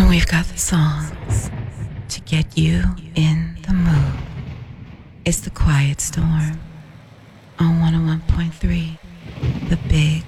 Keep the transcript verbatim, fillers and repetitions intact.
And we've got the songs to get you in the mood. It's the Quiet Storm on one oh one point three, The Big